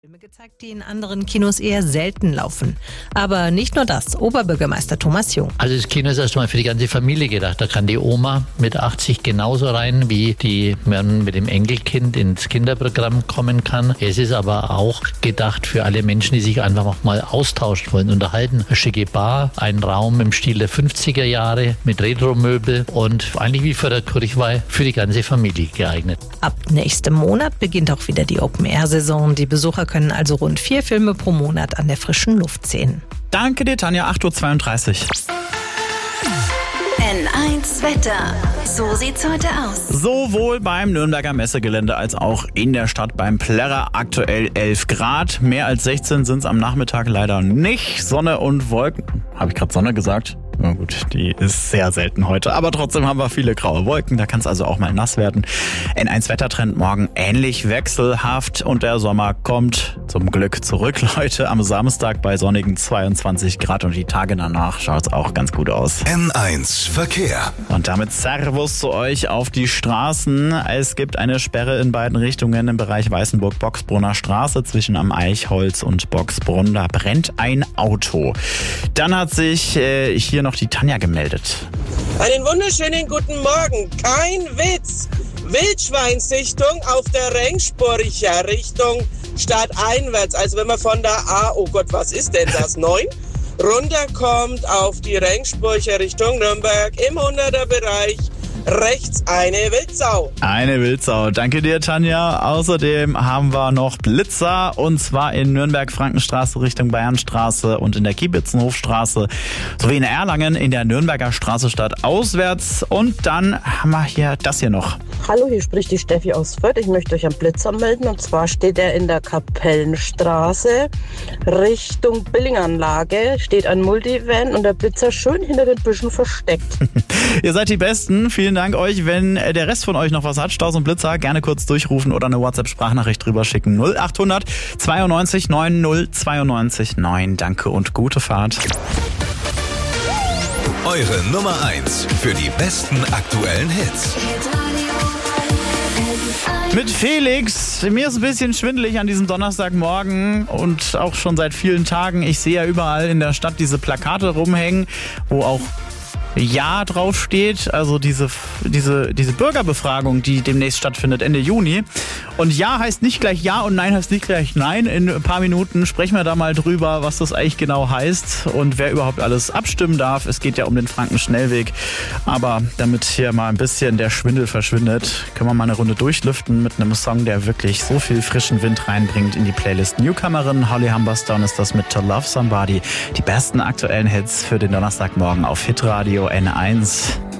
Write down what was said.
Filme gezeigt, die in anderen Kinos eher selten laufen. Aber nicht nur das, Oberbürgermeister Thomas Jung. Also das Kino ist erstmal für die ganze Familie gedacht. Da kann die Oma mit 80 genauso rein, wie die man mit dem Enkelkind ins Kinderprogramm kommen kann. Es ist aber auch gedacht für alle Menschen, die sich einfach mal austauschen wollen, unterhalten. Eine schicke Bar, ein Raum im Stil der 50er Jahre mit Retromöbel und eigentlich wie für der Kirchweih für die ganze Familie geeignet. Ab nächstem Monat beginnt auch wieder die Open-Air-Saison. Die Besucher können also rund 4 Filme pro Monat an der frischen Luft sehen. Danke dir, Tanja. 8.32 Uhr. N1 Wetter. So sieht's heute aus. Sowohl beim Nürnberger Messegelände als auch in der Stadt beim Plärrer aktuell 11 Grad. Mehr als 16 sind es am Nachmittag leider nicht. Sonne und Wolken. Habe ich gerade Sonne gesagt? Na gut, die ist sehr selten heute. Aber trotzdem haben wir viele graue Wolken. Da kann es also auch mal nass werden. N1 Wettertrend morgen ähnlich wechselhaft. Und der Sommer kommt zum Glück zurück, Leute. Am Samstag bei sonnigen 22 Grad. Und die Tage danach schaut es auch ganz gut aus. N1 Verkehr. Und damit Servus zu euch auf die Straßen. Es gibt eine Sperre in beiden Richtungen im Bereich Weißenburg-Boxbrunner Straße zwischen Am Eichholz und Boxbrunn. Da brennt ein Auto. Dann hat sich hier noch die Tanja gemeldet. Einen wunderschönen guten Morgen. Kein Witz. Wildschweinsichtung auf der Rengspurcher Richtung stadteinwärts. Also wenn man von der A, oh Gott, was ist denn das, 9? runterkommt auf die Rengspurcher Richtung Nürnberg im 100er Bereich. Rechts eine Wildsau. Eine Wildsau. Danke dir, Tanja. Außerdem haben wir noch Blitzer und zwar in Nürnberg-Frankenstraße Richtung Bayernstraße und in der Kiebitzenhofstraße sowie in Erlangen in der Nürnberger Straße Stadt auswärts. Und dann haben wir hier das hier noch. Hallo, hier spricht die Steffi aus Fürth. Ich möchte euch einen Blitzer melden und zwar steht er in der Kapellenstraße Richtung Billinganlage. Steht ein Multivan und der Blitzer schön hinter den Büschen versteckt. Ihr seid die Besten. Vielen Dank euch. Wenn der Rest von euch noch was hat, Staus und Blitzer, gerne kurz durchrufen oder eine WhatsApp-Sprachnachricht drüber schicken. 0800 92 90 92 9. Danke und gute Fahrt. Eure Nummer 1 für die besten aktuellen Hits. Mit Felix. Mir ist ein bisschen schwindelig an diesem Donnerstagmorgen und auch schon seit vielen Tagen. Ich sehe ja überall in der Stadt diese Plakate rumhängen, wo auch Ja draufsteht, also diese Bürgerbefragung, die demnächst stattfindet, Ende Juni. Und Ja heißt nicht gleich Ja und Nein heißt nicht gleich Nein. In ein paar Minuten sprechen wir da mal drüber, was das eigentlich genau heißt und wer überhaupt alles abstimmen darf. Es geht ja um den Frankenschnellweg. Aber damit hier mal ein bisschen der Schwindel verschwindet, können wir mal eine Runde durchlüften mit einem Song, der wirklich so viel frischen Wind reinbringt in die Playlist. Newcomerin Holly Humberstone ist das mit To Love Somebody. Die besten aktuellen Hits für den Donnerstagmorgen auf Hitradio N1.